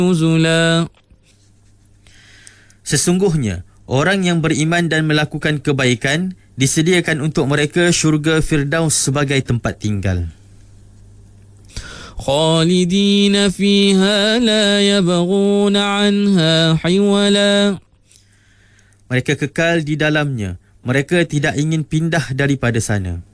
نزلا. Sesungguhnya, orang yang beriman dan melakukan kebaikan, disediakan untuk mereka syurga Firdaus sebagai tempat tinggal. خالدين فيها لا يبغون عنها حولا. Mereka kekal di dalamnya. Mereka tidak ingin pindah daripada sana.